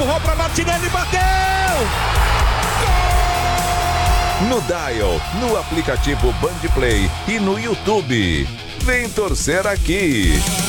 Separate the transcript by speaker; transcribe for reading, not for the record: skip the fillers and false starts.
Speaker 1: empurrou para Martinelli, bateu!
Speaker 2: No Dial, no aplicativo Band Play e no YouTube. Vem torcer aqui.